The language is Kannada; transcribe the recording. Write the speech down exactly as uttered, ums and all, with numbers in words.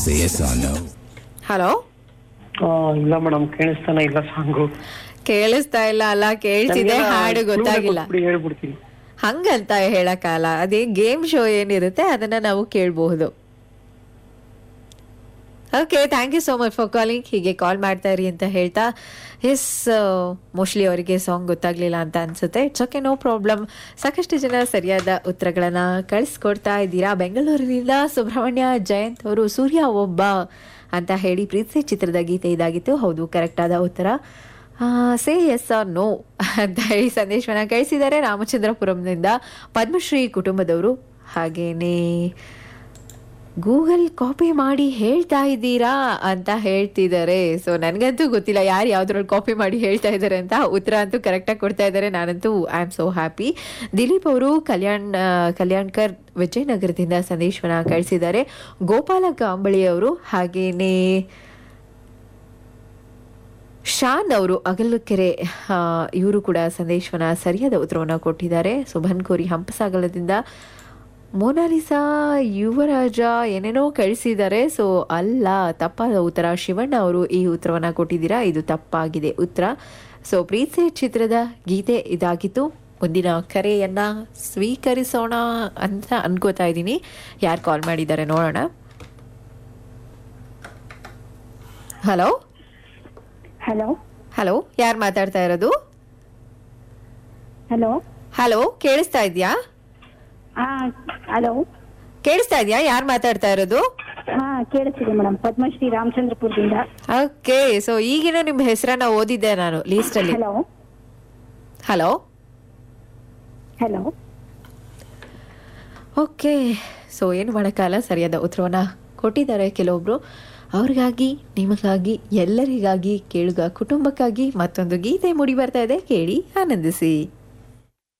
Say yes or no. Hello. ಇಲ್ಲ ಮೇಡಮ್, ಕೇಳಿಸ್ತಾನೆ ಇಲ್ಲ ಸಾಂಗು. ಕೇಳಿಸ್ತಾ ಇಲ್ಲ ಅಲ್ಲ, ಕೇಳಿಸಿದೆ, ಹಾಡು ಗೊತ್ತಾಗಿಲ್ಲ. ಹೇಳ್ಬಿಡ್ತೀನಿ. ಹಂಗಂತ ಹೇಳಕ್ಕಾಗಲ್ಲ, ಅದೇ ಗೇಮ್ ಶೋ ಏನಿರುತ್ತೆ ಅದನ್ನ ನಾವು ಕೇಳಬಹುದು. Okay, thank you so much for calling. ಹೀಗೆ ಕಾಲ್ ಮಾಡ್ತಾ ಇರಿ ಅಂತ ಹೇಳ್ತಾ, ಎಸ್ ಮೋಸ್ಟ್ಲಿ ಅವರಿಗೆ ಸಾಂಗ್ ಗೊತ್ತಾಗ್ಲಿಲ್ಲ ಅಂತ ಅನ್ಸುತ್ತೆ. It's okay, no problem. ಸಾಕಷ್ಟು ಜನ ಸರಿಯಾದ ಉತ್ತರಗಳನ್ನ ಕಳಿಸ್ಕೊಡ್ತಾ ಇದ್ದೀರಾ. ಬೆಂಗಳೂರಿನಿಂದ ಸುಬ್ರಹ್ಮಣ್ಯ ಜಯಂತ್ ಅವರು ಸೂರ್ಯ ಒಬ್ಬ ಅಂತ ಹೇಳಿ ಪ್ರೀತಿ ಚಿತ್ರದ ಗೀತೆ ಇದಾಗಿತ್ತು. ಹೌದು, ಕರೆಕ್ಟ್ ಆದ ಉತ್ತರ. ಸೇ ಎಸ್ ಆರ್ ನೋ ಅಂತ ಹೇಳಿ ಸಂದೇಶವನ್ನ ಕಳಿಸಿದ್ದಾರೆ ರಾಮಚಂದ್ರಪುರಂನಿಂದ ಪದ್ಮಶ್ರೀ ಕುಟುಂಬದವರು. ಹಾಗೇನೆ ಗೂಗಲ್ ಕಾಪಿ ಮಾಡಿ ಹೇಳ್ತಾ ಇದ್ದೀರಾ ಅಂತ ಹೇಳ್ತಿದ್ದಾರೆ. ಸೊ ನನಗಂತೂ ಗೊತ್ತಿಲ್ಲ ಯಾರು ಯಾವ್ದ್ರಲ್ಲಿ ಕಾಪಿ ಮಾಡಿ ಹೇಳ್ತಾ ಇದ್ದಾರೆ ಅಂತ. ಉತ್ತರ ಅಂತೂ ಕರೆಕ್ಟಾಗಿ ಕೊಡ್ತಾ ಇದ್ದಾರೆ. ನಾನಂತೂ I am so happy. Dilip ಅವರು ಕಲ್ಯಾಣ್ ಕಲ್ಯಾಣ್ಕರ್ ವಿಜಯನಗರದಿಂದ ಸಂದೇಶವನ್ನ ಕಳಿಸಿದ್ದಾರೆ. ಗೋಪಾಲ ಕಾಂಬಳಿ ಅವರು, ಹಾಗೇನೆ ಶಾನ್ ಅವರು ಅಗಲಕೆರೆ, ಇವರು ಕೂಡ ಸಂದೇಶವನ್ನ ಸರಿಯಾದ ಉತ್ತರವನ್ನು ಕೊಟ್ಟಿದ್ದಾರೆ. ಸುಭನ್ಕೋರಿ ಹಂಪಸಾಗರದಿಂದ ಮೋನಾಲಿಸಾ ಯುವರಾಜ ಏನೇನೋ ಕಳಿಸಿದ್ದಾರೆ. ಸೊ ಅಲ್ಲ, ತಪ್ಪಾದ ಉತ್ತರ. ಶಿವಣ್ಣ ಅವರು ಈ ಉತ್ತರವನ್ನು ಕೊಟ್ಟಿದ್ದೀರಾ, ಇದು ತಪ್ಪಾಗಿದೆ ಉತ್ತರ. ಸೊ ಪ್ರೀತಿ ಚಿತ್ರದ ಗೀತೆ ಇದಾಗಿತ್ತು. ಮುಂದಿನ ಕರೆಯನ್ನ ಸ್ವೀಕರಿಸೋಣ ಅಂತ ಅನ್ಕೋತಾ ಇದ್ದೀನಿ. ಯಾರು ಕಾಲ್ ಮಾಡಿದ್ದಾರೆ ನೋಡೋಣ. ಹಲೋ ಹಲೋ ಹಲೋ, ಯಾರು ಮಾತಾಡ್ತಾ ಇರೋದು? ಹಲೋ ಹಲೋ, ಕೇಳಿಸ್ತಾ ಇದೆಯಾ? ಹಲೋ, ಕೇಳಿಸ್ತಾ ಇದೆಯಾ? ಯಾರು ಮಾತಾಡ್ತಾ ಇರೋದು? ಹಾ ಕೇಳಿಸ್ತಿದೆ ಮೇಡಮ್. ಪದ್ಮಶ್ರೀ ರಾಮಚಂದ್ರಪುರದಿಂದ. ಓಕೆ, ಸೊ ಈಗಿನ ನಿಮ್ಮ ಹೆಸರನ್ನ ಓದಿದ್ದೆ ನಾನು ಲೀಸ್ಟ್ ಅಲ್ಲಿ. Hello hello hello okay, so ಏನು ಮಾಡೋಕ್ಕಾಗಲ್ಲ, ಸರಿಯಾದ ಉತ್ತರವನ್ನ ಕೊಟ್ಟಿದ್ದಾರೆ ಕೆಲವೊಬ್ರು. ಅವ್ರಿಗಾಗಿ, ನಿಮಗಾಗಿ, ಎಲ್ಲರಿಗಾಗಿ, ಕೇಳುಗ ಕುಟುಂಬಕ್ಕಾಗಿ ಮತ್ತೊಂದು ಗೀತೆ ಮೂಡಿ ಬರ್ತಾ ಇದೆ, ಕೇಳಿ ಆನಂದಿಸಿ.